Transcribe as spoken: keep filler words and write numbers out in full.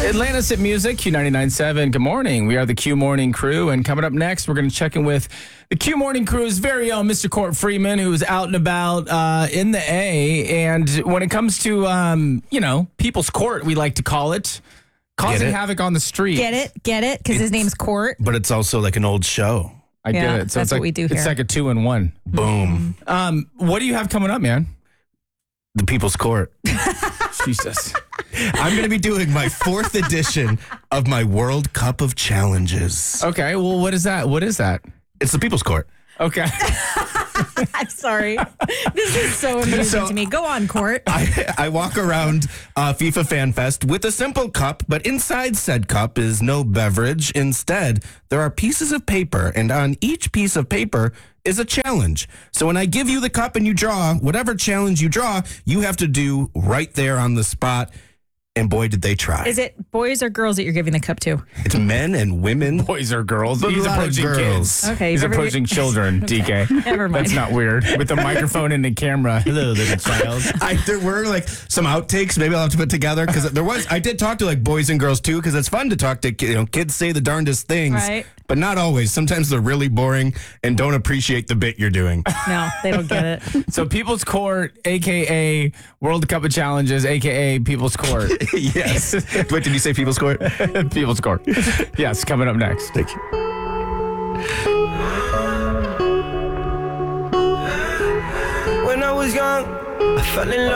Atlantis at Music, Q ninety-nine point seven. Good morning. We are the Q Morning Crew, and coming up next, we're going to check in with the Q Morning Crew's very own Mister Court Freeman, who's out and about uh, in the A. And when it comes to, um, you know, People's Court, we like to call it, causing havoc on the street. Get it? Get it? Because his name's Court. But it's also like an old show. I Yeah, get it. So that's it's like, what we do It's here. like a two in one. Boom. Um, what do you have coming up, man? The People's Court. Jesus. I'm going to be doing my fourth edition of my World Cup of Challenges. Okay. Well, what is that? What is that? It's the People's Court. Okay. I'm sorry. This is so amusing So- to me. Go on, Court. I, I walk around uh, FIFA Fan Fest with a simple cup, but inside said cup is no beverage. Instead, there are pieces of paper, and on each piece of paper is a challenge. So when I give you the cup and you draw, whatever challenge you draw, you have to do right there on the spot. And boy, did they try. Is it boys or girls that you're giving the cup to? It's men and women. Boys or girls? But a He's lot of approaching girls. kids. Okay, He's never- approaching children, D K. Never mind. That's not weird. With the microphone and the camera. Hello, little child. I, there were like some outtakes. Maybe I'll have to put together because there was. I did talk to like boys and girls too because it's fun to talk to. You know, kids say the darndest things, Right. but not always. Sometimes they're really boring and don't appreciate the bit you're doing. No, they don't get it. So People's Court, a k a. World Cup of Challenges, a k a. People's Court. Yes. Wait, did you say People's Court? People's Court. Yes, coming up next. Thank you. When I was young, I fell in love.